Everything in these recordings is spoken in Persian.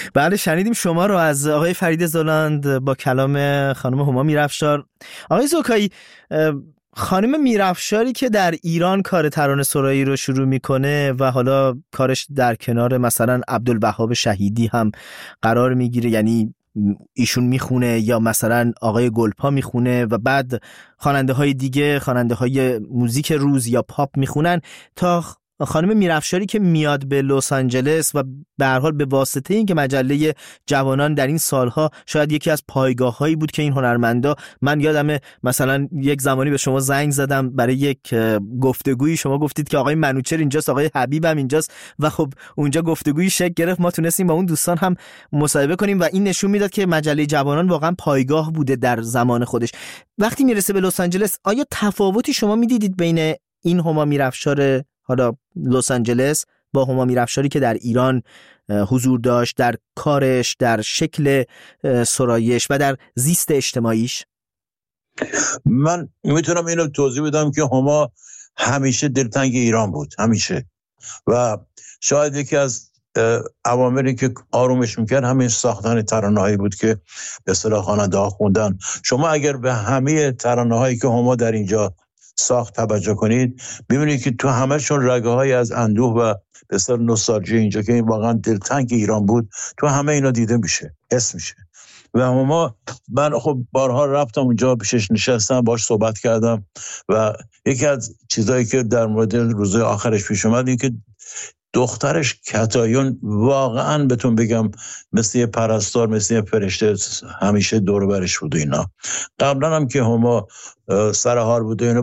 بله شنیدیم شما رو از آقای فرید زلاند با کلام خانم هما میرافشار. آقای زوکایی، خانم میرافشاری که در ایران کار ترانه سرایی رو شروع میکنه و حالا کارش در کنار مثلا عبدالوهاب شهیدی هم قرار میگیره، یعنی ایشون میخونه یا مثلا آقای گلپا میخونه و بعد خواننده های دیگه، خواننده های موزیک روز یا پاپ میخونن، تا خانم میرافشاری که میاد به لس آنجلس و به هر حال به واسطه این که مجله جوانان در این سالها شاید یکی از پایگاه‌هایی بود که این هنرمندا، من یادمه مثلا یک زمانی به شما زنگ زدم برای یک گفتگویی، شما گفتید که آقای منوچهر اینجاست، آقای حبیب هم اینجاست و خب اونجا گفتگویی شکل گرفت، ما تونستیم با اون دوستان هم مصاحبه کنیم و این نشون میداد که مجله جوانان واقعا پایگاه بوده در زمان خودش. وقتی میرسه به لس آنجلس، آیا تفاوتی شما میدیدید بین این هما میرافشار حالا لس آنجلس با هما میرافشاری که در ایران حضور داشت، در کارش، در شکل سرایش و در زیست اجتماعیش؟ من میتونم اینو توضیح بدم که هما همیشه دلتنگ ایران بود، همیشه، و شاید یکی از عواملی که آرومش میکرد همین ساختن ترانه‌هایی بود که به اصطلاح خواننده‌ها خوندن. شما اگر به همه ترانه‌هایی که هما در اینجا ساخت توجه کنید، ببینید که تو همه‌شون رگه‌های از اندوه و به اصطلاح نوستالژی اینجا که این واقعا دلتنگ ایران بود، تو همه اینا دیده میشه، حس میشه. و هما، من خب بارها رفتم اونجا، پیشش نشستم، باهاش صحبت کردم و یکی از چیزایی که در مورد روزهای آخرش پیش اومد این که دخترش کتایون واقعا بهتون بگم مثل یه پرستار، مثل یه فرشته همیشه دور برش بود و اینا. قبلا هم که هما سرحال بود و اینا،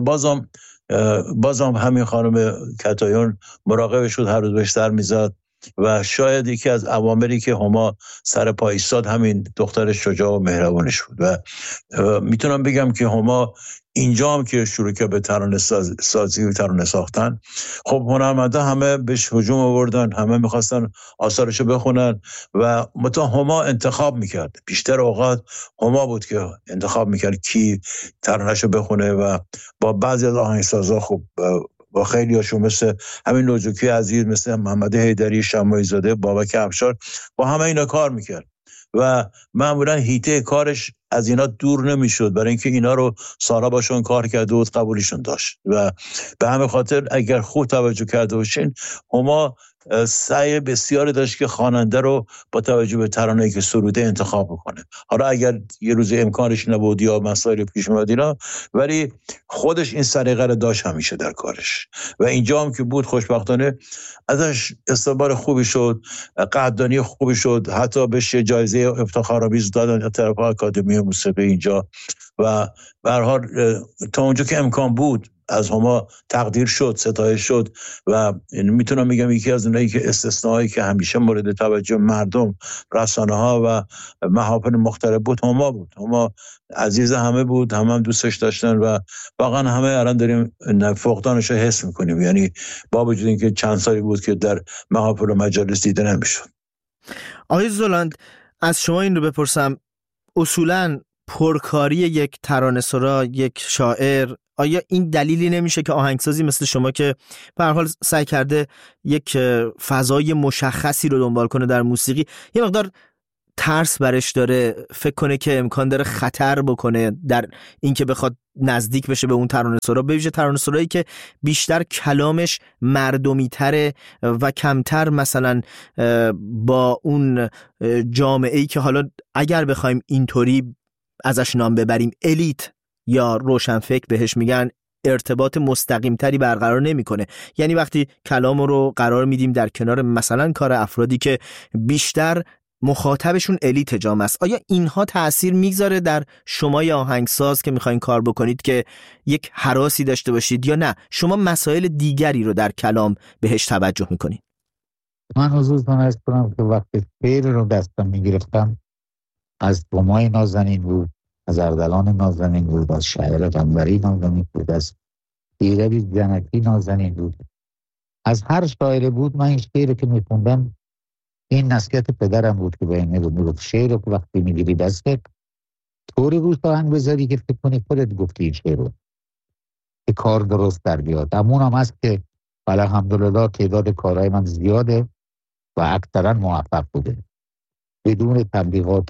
بازم همین خانم کتایون مراقبش بود، هر روز بهش سر میزد و شاید یکی از عواملی که هما سر پا ایستاد همین دختر شجاع و مهربانش بود. و میتونم بگم که هما اینجا هم که شروع که به ترانه سازی و ترانه ساختن، خب هنرمندا همه بهش هجوم آوردن، همه میخواستن آثارشو بخونن و متا هما انتخاب میکرد. بیشتر اوقات هما بود که انتخاب میکرد کی ترانهشو بخونه و با بعضی از آهنگسازا خب با خیلی هاشون مثل همین نوزوکی عزیز، مثل محمد حیدری، شماعی زاده، بابک افشار، با همه اینا کار میکرد و معمولا هیته کارش از اینا دور نمیشد، برای اینکه اینا رو سالا باشون کار کرده و قبولیشون داشت و به همین خاطر اگر خوب توجه کرده باشین، هما سعی بسیاری داشت که خواننده رو با توجه به ترانه‌ای که سروده انتخاب بکنه. حالا اگر یه روز امکانش نبود یا مسائل پیش اومد اینا، ولی خودش این سلیقه رو داشت همیشه در کارش و اینجا هم که بود خوشبختانه ازش استقبال خوبی شد، قدردانی خوبی شد، حتی بهش جایزه افتخارآمیز دادن از طرف آکادمی موسیقی اینجا و به هر حال تا اونجا که امکان بود از هما تقدیر شد، ستایش شد و میتونم بگم یکی از اونایی که استثنایی که همیشه مورد توجه مردم، رسانه ها و محافل مختلف بود هما بود. هما عزیز همه بود، هم دوستش داشتن و واقعا همه الان داریم فقدانش رو حس میکنیم، یعنی با وجود اینکه چند سالی بود که در محافل و مجالس دیده نمیشد. آقای زلاند، از شما این رو بپرسم، اصولاً پرکاری یک ترانه‌سرا، یک شاعر، آیا این دلیلی نمیشه که آهنگسازی مثل شما که به هر حال سعی کرده یک فضای مشخصی رو دنبال کنه در موسیقی، یه مقدار ترس برش داره، فکر کنه که امکان داره خطر بکنه در اینکه بخواد نزدیک بشه به اون ترانه‌سرا، به ویژه ترانه‌سرایی که بیشتر کلامش مردمی تره و کمتر مثلا با اون جامعه‌ای که حالا اگر بخوایم اینطوری ازش نام ببریم الیت یا روشنفکر بهش میگن، ارتباط مستقیم تری برقرار نمیکنه. یعنی وقتی کلام رو قرار میدیم در کنار مثلا کار افرادی که بیشتر مخاطبشون الیت جامعه است، آیا اینها تأثیر میگذاره در شما یا آهنگساز که میخواین کار بکنید که یک هراسی داشته باشید، یا نه شما مسائل دیگری رو در کلام بهش توجه میکنید؟ من حضورتون عرض کنم که وقتی شعر رو دستم میگرفتم از بومای نازنین بود، از اردلان نازنین بود، از شاعر قنبری نازنین بود، از ایربی جنکی نازنین بود، از هر شاعر بود. من این شعر که میخوندم این نصیحت پدرم بود که به اینه میگفت شعر رو وقتی میگیری دستت طوری روش آهنگ بذاری که فکر کنی خودت گفتی این شعر رو، که کار درست در بیاد. همون هم هست که الحمدلله تعداد کارهای من زیاده و اکثرا موفق بوده. بدون تبلیغات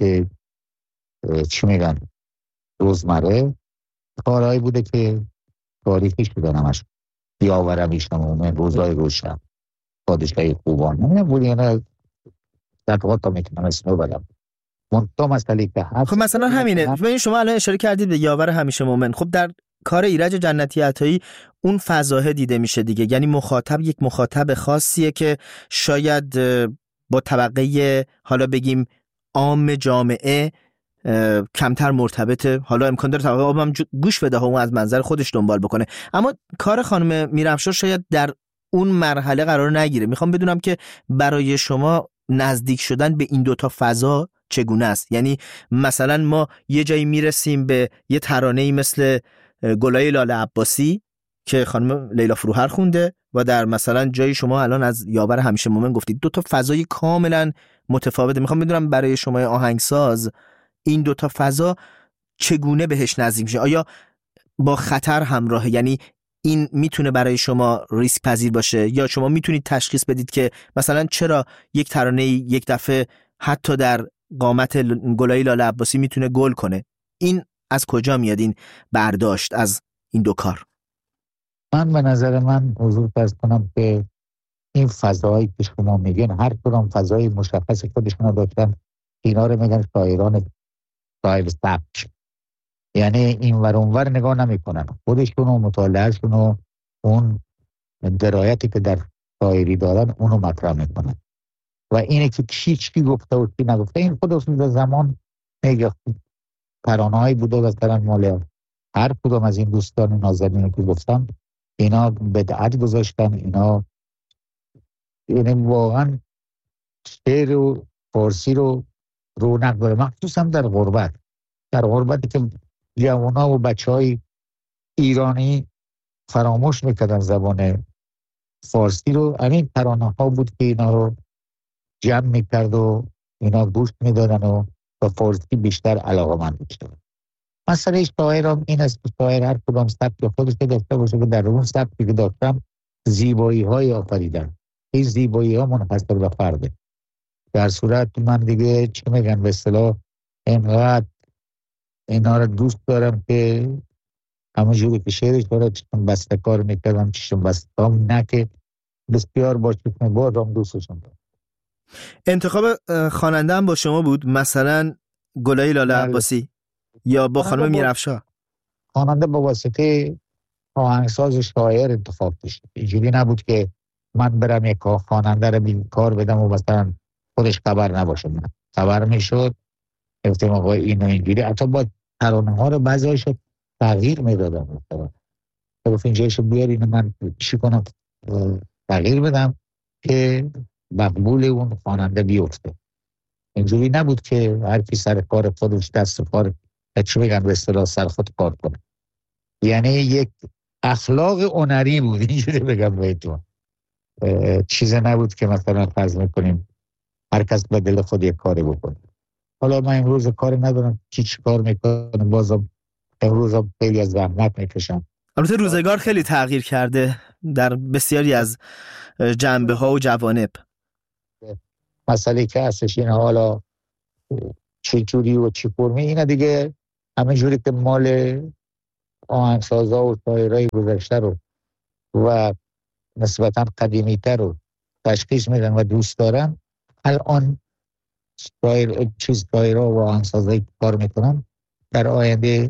چی میگن روزمره، کارهایی بوده که تاریخی شده همش. یاور همیشه مومن، روزای روشن، پادشاهی خوبان، نمیدونم بودی نه در واقع تا میتونم اسمو بدم. منطقه مسئله که هست. خب مثلا همینه. ببین شما الان اشاره کردید به یاور همیشه مومن. خب در کار ایرج جنتی عطایی اون فضاحه دیده میشه دیگه، یعنی مخاطب یک مخاطب خاصیه که شاید با طبقه حالا بگیم عام جامعه کمتر مرتبطه، حالا امکان داره طبقه عام هم گوش بده و اون از منظر خودش دنبال بکنه، اما کار خانم میرافشار شاید در اون مرحله قرار نگیره. میخوام بدونم که برای شما نزدیک شدن به این دوتا فضا چگونه است؟ یعنی مثلا ما یه جایی میرسیم به یه ترانه‌ای مثل گلای لاله عباسی که خانم لیلا فروهر خونده و در مثلا جایی شما الان از یاور همیشه مومن گفتید، دو تا فضای کاملا متفاوته. میخوام بدونم برای شما آهنگساز این دو تا فضا چگونه بهش نزدیک میشه؟ آیا با خطر همراهه؟ یعنی این میتونه برای شما ریسک پذیر باشه یا شما میتونید تشخیص بدید که مثلا چرا یک ترانه یک دفعه حتی در قامت گلای لاله عباسی میتونه گل کنه؟ این از کجا میاد این برداشت از این دو کار؟ من به نظر من حضور فرض کنم که این فضایی که شما میگین هر کدام فضای مشخص خودشون داشتن. اینا رو میگن شاعران شاعر سبک، یعنی این ور اون ور نگاه نمیکنن، خودشون و مطالعهشون و اون درایتی که در شاعری دارن اونو مطرح میکنن و اینه که کی گفته و کی نگفته این خودشون در زمان میگه. ترانه‌هایی بوده مثلا مال هر کدوم از این دوستان نازنینی که گفتم، اینا بدعت گذاشتن، اینا یعنی واقعا شعر و فارسی رو رونق داره، مخصوصا در غربتی که جوان‌ها و بچه‌های ایرانی فراموش میکردن زبان فارسی رو. همین ترانه‌ها بود که اینا رو جمع میکرد و اینا گوش میدادن و با فارسی بیشتر علاقه‌مند میشدن. مسئله شاعرم این است که شاعر هر کدام سبک خودش داشته باشه که در اون سبکی که داشتم زیبایی‌های آفریدن. این زیبایی‌ها منحصر به فرده. در صورت من دیگه چی میگن به اصطلاح اینقدر اینا رو دوست دارم که همونجوری که شعرش داره چون بسته کار میکردم چون بسته نه که بسیار با چون بازم دوستشون دارم. انتخاب خواننده هم با شما بود؟ مثلا گلای لاله عباسی یا با خانم میرافشار؟ خواننده با واسطه آهنگساز شاعر انتخاب شد. اینجوری نبود که من برم یک خواننده رو کار بدم و مثلا خودش خبر نباشه. من خبر میشد گفتم آقا اینو اینجوری، حتی با ترانه ها رو بعضی‌هاش تغییر میدادم. گفت اینجایشو بیار اینو من چی کنم تغییر بدم که مقبول اون خواننده بیفته. اینجوری نبود که هر کی سر کار خودش دست کار چی میگن به اصطلاح سر خود کار کنه. یعنی یک اخلاق هنری بود، اینجوری بگم بهتون. چیز نبود که مثلا فرض میکنیم هر کس به دل خود یک کاری بکنه. حالا من امروز کاری ندارم چی کار میکنم، بازم امروز خیلی از زحمت میکشم. البته روزگار خیلی تغییر کرده در بسیاری از جنبه ها و جوانب. مسئله که هستش اینه حالا چی جوری و چی فرمی، اینه دیگه همه جوری که مال آهنگسازا و شاعرای گذشته رو و نسبتا قدیمی تر رو تشخیص میدن و دوست دارن. الان شاعرها و آهنگسازایی کار میکنن در آینده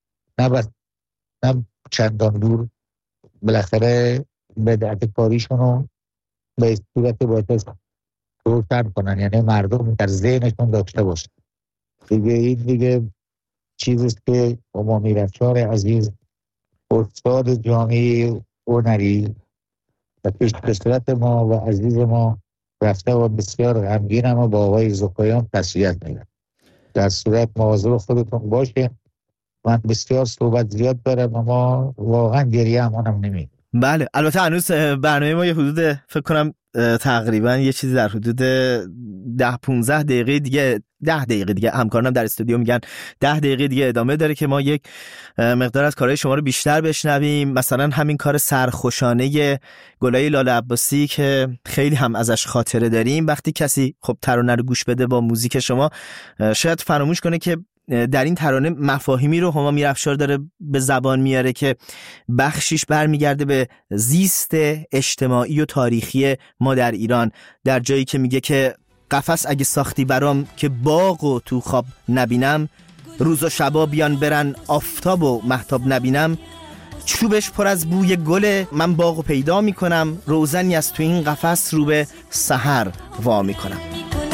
نه چندان دور بالاخره بدعت کاریشون رو به صورت باید روشن کنن، یعنی مردم در ذهنشون داشته باشه. دیگه چیزیست که ما میرافشار عزیز استاد جامعه هنری و پیشکسوت ما و عزیز ما رفته و بسیار غمگین اما با آقای زکایان تسلیت میگن. در صورت مواظب خودتون باشه. من بسیار صحبت زیاد دارم اما واقعا گریه همونم نمیگه. بله البته هنوز برنامه ما یه حدود فکر کنم تقریبا یه چیزی در حدود 10-15 دقیقه دیگه 10 دقیقه دیگه، همکارانم در استودیو میگن 10 دقیقه دیگه ادامه داره که ما یک مقدار از کارهای شما رو بیشتر بشنویم. مثلا همین کار سرخوشانه گلای لاله عباسی که خیلی هم ازش خاطره داریم. وقتی کسی خب ترانه رو گوش بده با موزیک شما، شاید فراموش کنه که در این ترانه مفاهیمی رو هما میرافشار داره به زبان میاره که بخشیش برمیگرده به زیست اجتماعی و تاریخی ما در ایران، در جایی که میگه که قفس اگه ساختی برام که باغ و تو خواب نبینم، روز و شبا بیان برن آفتاب و مهتاب نبینم، چوبش پر از بوی گله من باغ و پیدا میکنم، روزنی از تو این قفس رو به سحر وا میکنم.